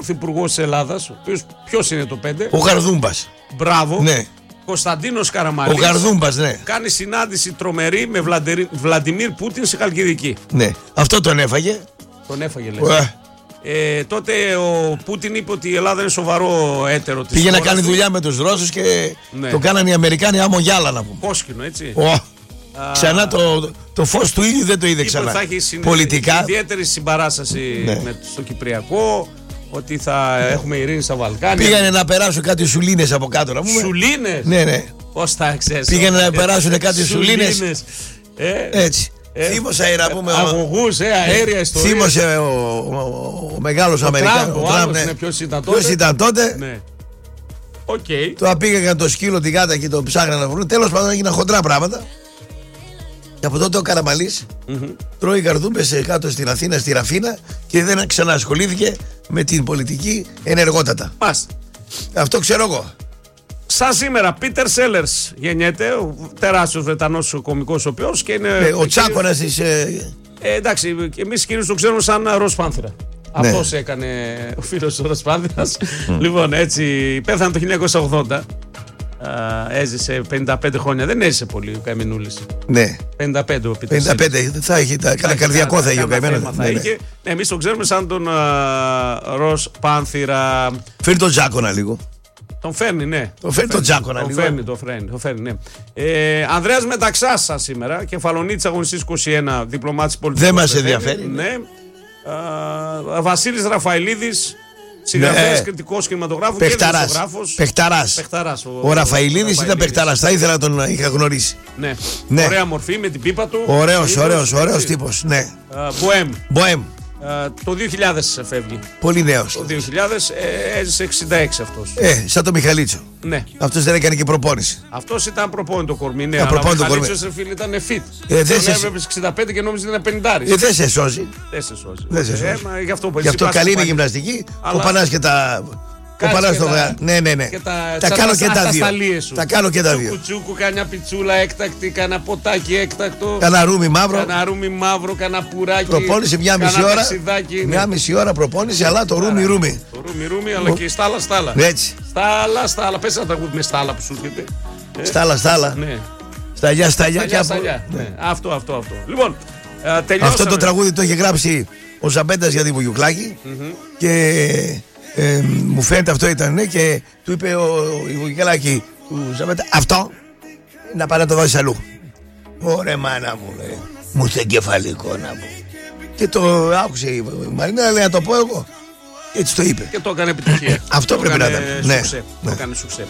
Πρωθυπουργός της Ελλάδας, ο οποίος ποιος είναι το 5? Ο Γαρδούμπας. Μπράβο. Ναι. Κωνσταντίνος Καραμανλής. Ο Γαρδούμπας, ναι. Κάνει συνάντηση τρομερή με Βλαντιμίρ Πούτιν στη Χαλκιδική. Ναι. Αυτό τον έφαγε. Τον έφαγε, λέει. Τότε ο Πούτιν είπε ότι η Ελλάδα είναι σοβαρό έτερο της. Πήγε να κάνει δουλειά με τους Ρώσους και το κάνανε οι Αμερικάνοι άμμο γυάλα, να πούμε. Κόσκινο, έτσι. Ξανά το φως του ήλιου δεν το είδε ξανά. Θα έχει πολιτικά. Ιδιαίτερη συμπαράσταση στο Κυπριακό. Ότι θα έχουμε ειρήνη στα Βαλκάνια. Πήγανε να περάσουν κάτι σουλίνες από κάτω, να πούμε. Σουλίνες? Ναι. Πώς θα ξέρεις? Πήγανε να περάσουν κάτι σουλίνες. Έτσι. Θύμωσε να πούμε. Αγωγούς, αέρια ιστορία. Θύμωσε ο μεγάλος Αμερικάνος. Ο άλλος, ποιος ήταν τότε. Ναι. Okay. Τώρα πήγαν το σκύλο, την γάτα και το ψάχναν να βρουν. Τέλος πάντων έγιναν χοντρά πράγματα. Και από τότε ο Καραμανλής τρώει καρδούμπες κάτω στην Αθήνα, στη Ραφίνα, και δεν ξανασχολήθηκε με την πολιτική ενεργότατα. Μάλιστα. Αυτό ξέρω εγώ. Σαν σήμερα, Πίτερ Σέλερς γεννιέται, ο τεράστιος Βρετανός κωμικός οποίος και είναι. Ο Τσάκωνας της. Εντάξει, εμείς κυρίως το ξέρουμε σαν Ροζ Πάνθηρα. Ναι. Αυτός έκανε ο φίλος του Ροζ Πάνθηρας. Λοιπόν, έτσι, πέθανε το 1980. Έζησε 55 χρόνια. Δεν έζησε πολύ ο Καημενούλης. Ναι. 55 ο Πίτερ. 55, θα έχει καρδιακό, θα έχει ο Καημένος. Εμείς τον ξέρουμε σαν τον Ροζ Πάνθηρα. Φέρνει τον Τζάκονα λίγο. Τον φέρνει, ναι. Τον φέρνει τον Τζάκονα λίγο. Το φέρνει, ναι. Ανδρέας Μεταξάς σαν σήμερα, Κεφαλονίτης αγωνιστής 21, διπλωμάτης πολιτικός. Δεν μας ενδιαφέρει. Ναι. Βασίλης Ραφαηλίδης, συγγραφέας, κριτικός κινηματογράφου και δημοσιογράφος. Παιχταράς. Ο Ραφαηλίδης ήταν παιχταράς. Θα ήθελα να τον είχα γνωρίσει. Ναι. Ωραία μορφή με την πίπα του. Ωραίος τύπος. Ναι. Μποέμ. Το 2000 φεύγει. Πολύ νέος. Το 2000 έζησε 66 αυτός. Σαν το Μιχαλίτσο. Ναι. Αυτός δεν έκανε και προπόνηση. Αυτός ήταν προπόνητο κορμί. Ναι, αλλά ο Μιχαλίτσος φίλε ήταν fit. Τον έβλεπες 65 και νόμιζε ότι ήταν 50. Δεν σε σώζει. Γι' αυτό καλή είναι η γυμναστική. Κοπανάς και τα. Ναι. Τα κάνω και τα δύο. Τα κάνω και τα δύο. Κουτσούκου, κανένα πιτσούλα έκτακτη, κανένα ποτάκι έκτακτο. Κανένα ρούμι μαύρο, κανένα πουράκι. Προπόνηση μια μισή ώρα. Μια μισή ώρα προπόνηση, αλλά το ρούμι. Το ρούμι, αλλά και η στάλα. Έτσι. Στάλα. Πες να τα ακούτε με στάλα που σου έρχεται. Στάλα. Ναι. Σταλιά. Αυτό. Λοιπόν, τελειώσαμε. Αυτό το τραγούδι το είχε γράψει ο Ζαμπέντας για τη Βουγιουκλάκη και. Μου φαίνεται αυτό ήταν, και του είπε ο Βουγιουκλάκη του Ζαμπέντα, αυτό να πάει να το βάζει αλλού. Ωραία μάνα μου, λέει, μου είσαι εγκεφαλικό να πω. Και το άκουσε η Μαρίνα, λέει να το πω εγώ. Και έτσι το είπε. Και το έκανε επιτυχία. Αυτό πρέπει να ήταν. Το έκανε σουξέ.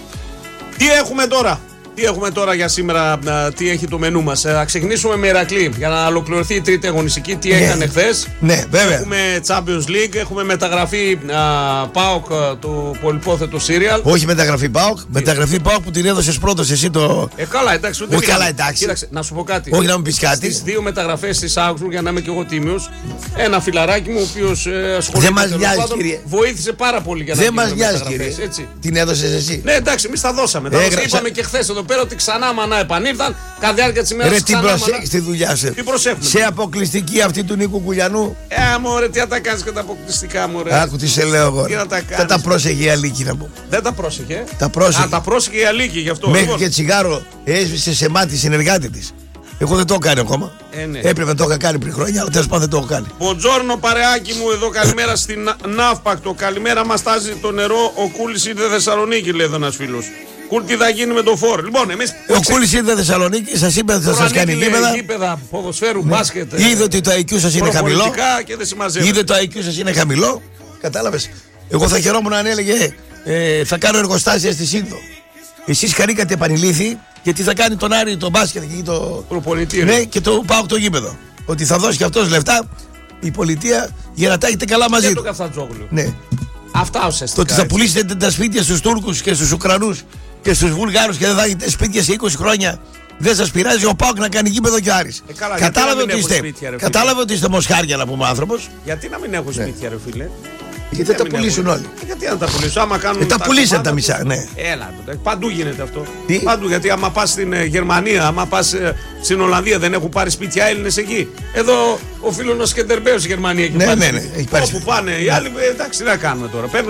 Τι έχουμε τώρα για σήμερα, τι έχει το μενού μας? Θα ξεκινήσουμε με Ηρακλή για να ολοκληρωθεί η τρίτη αγωνιστική. Τι έκανε χθες? Ναι, βέβαια. Έχουμε Champions League, έχουμε μεταγραφή ΠΑΟΚ του πολυπόθετου Σύριαλ. Όχι μεταγραφή ΠΑΟΚ, μεταγραφή ΠΑΟΚ που την έδωσες πρώτος εσύ το. Καλά, εντάξει. Όχι καλά, εντάξει. Κοίταξε, να σου πω κάτι. Όχι να μου πεις κάτι. Στις δύο μεταγραφές της Augsburg, για να είμαι και εγώ τίμιος, ένα φιλαράκι μου ο οποίος ασχολείται. Δεν μας νοιάζει, κύριε. Βοήθησε πάρα πολύ για να γίνει. Δεν μας νοιάζει, κύριε. Την έδωσες εσύ. Ναι, εντάξει, εμείς τα δώσαμε. Είπαμε και χθες εδώ πέρα ότι ξανά μανά επανήλθαν. Κατά διάρκεια της ημέρας. Ρε, τι προσέχεις στη δουλειά σου. Τι προσέχουμε. Σε αποκλειστική αυτή του Νίκου Κουλιανού. Μωρέ, τι θα τα κάνεις και τα αποκλειστικά, μωρέ. Άκου τι σε λέω εγώ. Θα τα πρόσεχε η Αλίκη να πω. Δεν τα πρόσεχε. Τα πρόσεχε η Αλίκη γι' αυτό. Μέχρι και τσιγάρο έσβησε σε μάτι συνεργάτη της. Εγώ δεν το έχω κάνει ακόμα. Ναι. Έπρεπε να το είχα κάνει πριν χρόνια, αλλά τέλος πάντων δεν το έχω κάνει. Μποντζόρνο, παρεάκι μου, εδώ καλημέρα στην Ναύπακτο. Καλημέρα, μας τάζει το νερό. Ο Κούλης ήρθε Θεσσαλονίκη, λέει εδώ ένας φίλος. Κούλ, τι θα γίνει με το φόρ. Λοιπόν, εμείς. Ο Κούλης ήρθε Θεσσαλονίκη, σας είπε ότι θα σας κάνει γήπεδα, ποδοσφαίρου, μπάσκετ. Είδε ότι το IQ σας είναι χαμηλό. Και δεν συμμαζεύει. Είδε το IQ σας είναι χαμηλό. Κατάλαβες. Εγώ θα χαιρόμουν αν έλεγε θα κάνω εργοστάσια στη Σύνδο. Εσείς χαρήκατε επανηλήθη, γιατί θα κάνει τον Άρη το μπάσκετ και το προπονητήριο. Ναι, και το ΠΑΟΚ το γήπεδο. Ότι θα δώσει και αυτός λεφτά η πολιτεία για να τα έχετε καλά μαζί του. Και το Καφτατζόγλου. Ναι. Αυτά ουσιαστικά. Το ότι θα πουλήσετε τα σπίτια στους Τούρκους και στους Ουκρανούς και στους Βουλγάρους και δεν θα έχετε σπίτια σε 20 χρόνια. Δεν σας πειράζει ο ΠΑΟΚ να κάνει γήπεδο και ο Άρης. Κατάλαβε ότι είστε μοσχάρια να πούμε άνθρωπος. Γιατί να μην έχω σπίτια, ρε φίλε. Γιατί θα τα πουλήσουν όλοι. Γιατί να τα πουλήσουν, άμα κάνουν. Τα πουλήσαν τα μισά, ναι. Έλα, παντού γίνεται αυτό. Τι? Παντού, γιατί άμα πας στην Γερμανία, άμα πας στην Ολλανδία, δεν έχουν πάρει σπίτια Έλληνες εκεί. Εδώ ο φίλος ο Σκεντερμπέος στη Γερμανία έχει Ναι, πάρει. ναι, ναι, έχει πάρει. Όπου πάνε οι άλλοι, εντάξει, τι να κάνουμε τώρα.